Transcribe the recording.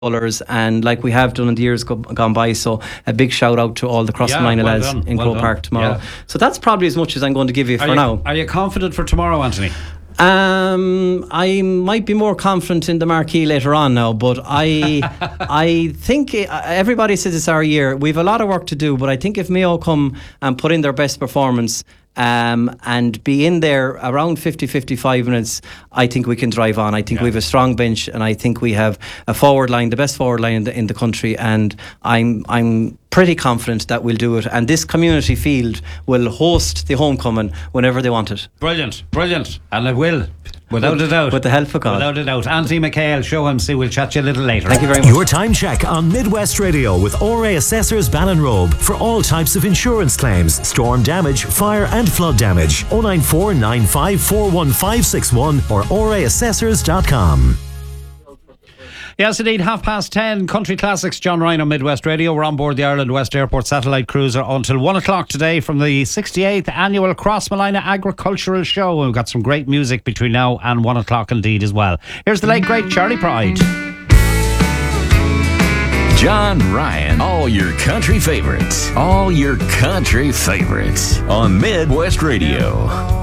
colours, and like we have done in the years gone by. So a big shout out to all the Crossing Line lads in Croke Park tomorrow. Yeah. So that's probably as much as I'm going to give you for now. Are you confident for tomorrow, Anthony? I might be more confident in the marquee later on now, but I think everybody says it's our year. We've a lot of work to do, but I think if Mayo come and put in their best performance and be in there around 50-55 minutes, I think we can drive on. I think we have a strong bench, and I think we have a forward line, the best forward line in the country, and I'm pretty confident that we'll do it, and this community field will host the homecoming whenever they want it. Brilliant, and it will. Without a doubt. With the help of God. Without a doubt. Anthony McHale, show him. See, we'll chat to you a little later. Thank you very much. Your time check on Midwest Radio with ORA Assessors Ballinrobe for all types of insurance claims, storm damage, fire and flood damage. 094 9541561 or oraassessors.com. Yes, indeed, 10:30, Country Classics, John Ryan on Midwest Radio. We're on board the Ireland West Airport satellite cruiser until 1 o'clock today from the 68th annual Crossmolina Agricultural Show. We've got some great music between now and 1 o'clock indeed as well. Here's the late great Charlie Pride. John Ryan, all your country favorites on Midwest Radio.